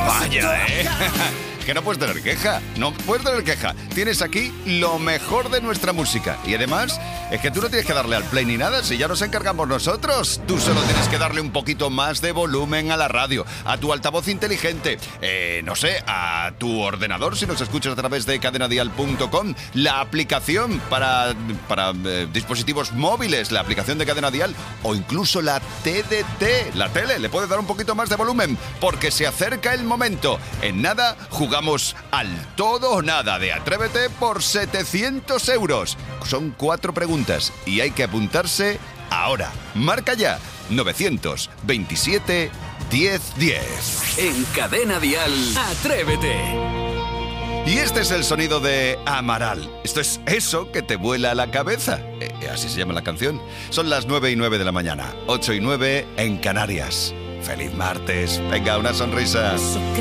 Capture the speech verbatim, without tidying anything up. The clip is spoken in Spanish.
Vaya, ¿eh? Que no puedes tener queja, no puedes tener queja. Tienes aquí lo mejor de nuestra música. Y además, es que tú no tienes que darle al play ni nada, si ya nos encargamos nosotros. Tú solo tienes que darle un poquito más de volumen a la radio, a tu altavoz inteligente, eh, no sé, a tu ordenador, si nos escuchas a través de cadena dial punto com, la aplicación para, para eh, dispositivos móviles, la aplicación de Cadena Dial, o incluso la T D T, la tele. Le puedes dar un poquito más de volumen, porque se acerca el momento. En nada, jugamos Jugamos al todo o nada de Atrévete por setecientos euros. Son cuatro preguntas y hay que apuntarse ahora. Marca ya novecientos veintisiete diez diez. En Cadena Dial, Atrévete. Y este es el sonido de Amaral. Esto es eso que te vuela a la cabeza. Eh, así se llama la canción. Son las nueve y nueve de la mañana, ocho y nueve en Canarias. ¡Feliz martes! Venga, una sonrisa.